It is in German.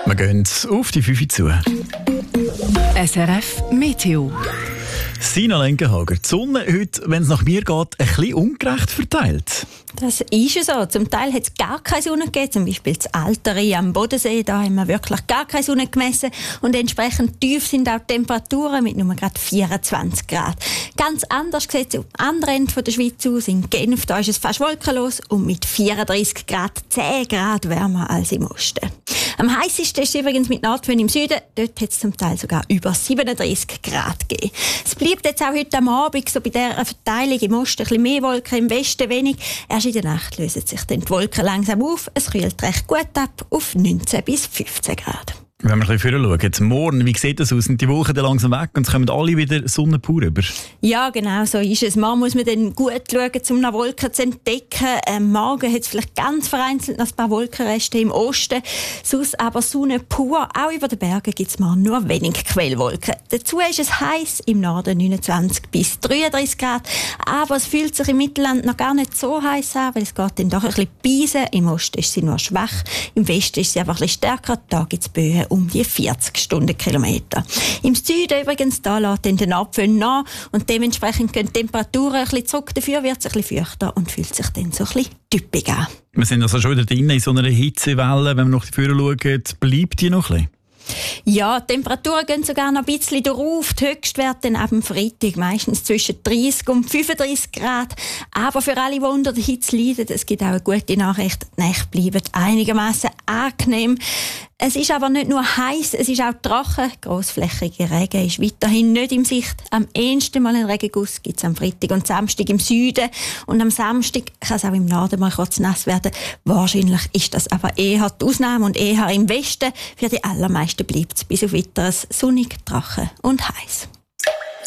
Wir gehen auf die 5 zu. SRF Meteo. Sina Lenkenhager, die Sonne heute, wenn es nach mir geht, ein bisschen ungerecht verteilt. Das ist es so. Zum Teil hat es gar keine Sonne gegeben, zum Beispiel das Alteri am Bodensee. Da haben wir wirklich gar keine Sonne gemessen. Und entsprechend tief sind auch die Temperaturen mit nur gerade 24 Grad. Ganz anders sieht es am anderen Ende der Schweiz aus. In Genf da ist es fast wolkenlos und mit 34 Grad 10 Grad wärmer als im Osten. Am heißesten ist es übrigens mit Nordföhn im Süden. Dort hat es zum Teil sogar über 37 Grad gegeben. Es bleibt jetzt auch heute am Abend so bei dieser Verteilung im Osten ein bisschen mehr Wolken, im Westen wenig. Erst in der Nacht lösen sich dann die Wolken langsam auf. Es kühlt recht gut ab auf 19 bis 15 Grad. Wenn wir ein bisschen vorher schauen, jetzt morgen, wie sieht das aus? Sind die Wochen dann langsam weg und es kommen alle wieder Sonne pur über? Ja, genau so ist es. Morgen muss man dann gut schauen, um nach Wolken zu entdecken. Morgen hat es vielleicht ganz vereinzelt noch ein paar Wolkenreste im Osten. Sonst aber Sonne pur. Auch über den Bergen gibt es morgen nur wenig Quellwolken. Dazu ist es heiß, im Norden 29 bis 33 Grad. Aber es fühlt sich im Mittelland noch gar nicht so heiß an, weil es geht dann doch ein bisschen beisen. Im Osten ist sie nur schwach, im Westen ist sie einfach ein bisschen stärker. Da gibt es Böen um die 40 Stundenkilometer. Im Süden übrigens, da lässt dann der Nordföhn nach und dementsprechend gehen die Temperaturen ein bisschen zurück. Dafür wird es ein bisschen feuchter und fühlt sich dann so ein bisschen typisch an. Wir sind also schon wieder drin in so einer Hitzewelle. Wenn wir noch vorher schauen, bleibt die noch ein bisschen? Ja, die Temperaturen gehen sogar noch ein bisschen drauf. Die Höchstwerte dann ab dem Freitag meistens zwischen 30 und 35 Grad. Aber für alle, die unter der Hitze leiden, es gibt auch eine gute Nachricht. Die Nächte bleiben einigermaßen angenehm. Es ist aber nicht nur heiß, es ist auch trocken. Grossflächiger Regen ist weiterhin nicht in Sicht. Am ehesten mal einen Regenguss gibt es am Freitag und Samstag im Süden. Und am Samstag kann es auch im Norden mal kurz nass werden. Wahrscheinlich ist das aber eher die Ausnahme und eher im Westen. Für die allermeisten bleibt es bis auf Weiteres sonnig, trocken und heiß.